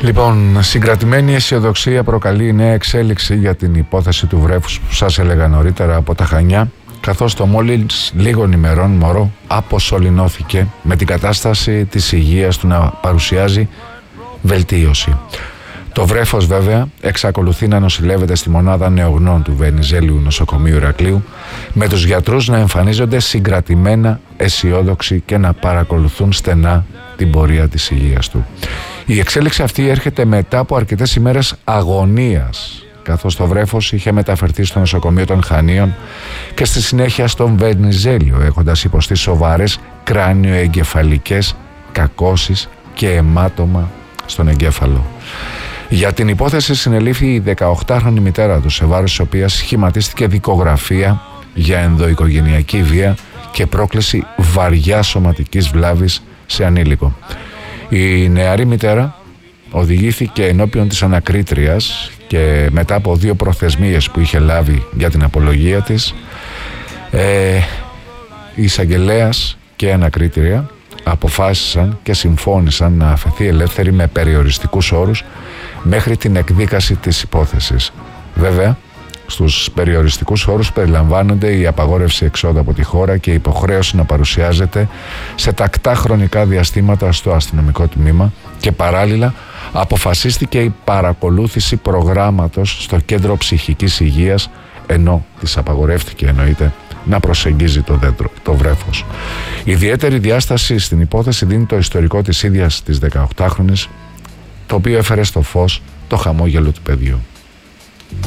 Λοιπόν, συγκρατημένη αισιοδοξία προκαλεί η νέα εξέλιξη για την υπόθεση του βρέφους που σας έλεγα νωρίτερα από τα Χανιά, καθώς το μόλις λίγων ημερών μωρό αποσωληνώθηκε με την κατάσταση της υγείας του να παρουσιάζει βελτίωση. Το βρέφος βέβαια εξακολουθεί να νοσηλεύεται στη μονάδα νεογνών του Βενιζέλιου Νοσοκομείου Ηρακλείου, με τους γιατρούς να εμφανίζονται συγκρατημένα αισιόδοξοι και να παρακολουθούν στενά την πορεία της υγείας του. Η εξέλιξη αυτή έρχεται μετά από αρκετές ημέρες αγωνίας, καθώς το βρέφος είχε μεταφερθεί στο νοσοκομείο των Χανίων και στη συνέχεια στον Βενιζέλιο, έχοντας υποστεί σοβαρές κράνιο-εγκεφαλικές κακώσεις και αιμάτωμα στον εγκέφαλο. Για την υπόθεση συνελήφθη η 18χρονη μητέρα του, σε βάρος της οποίας σχηματίστηκε δικογραφία για ενδοοικογενειακή βία και πρόκληση βαριά σωματικής βλάβης σε ανήλικο. Η νεαρή μητέρα οδηγήθηκε ενώπιον της ανακρίτριας και μετά από 2 προθεσμίες που είχε λάβει για την απολογία της, η εισαγγελέας και η ανακρίτρια αποφάσισαν και συμφώνησαν να αφαιθεί ελεύθερη με περιοριστικούς όρους μέχρι την εκδίκαση της υπόθεσης. Βέβαια, στους περιοριστικούς όρους περιλαμβάνονται η απαγόρευση εξόδου από τη χώρα και η υποχρέωση να παρουσιάζεται σε τακτά χρονικά διαστήματα στο αστυνομικό τμήμα, και παράλληλα αποφασίστηκε η παρακολούθηση προγράμματος στο κέντρο ψυχικής υγείας, ενώ της απαγορεύτηκε εννοείται να προσεγγίζει το βρέφος. Ιδιαίτερη διάσταση στην υπόθεση δίνει το ιστορικό της ίδιας της 18χρονης, το οποίο έφερε στο φως το χαμόγελο του παιδιού.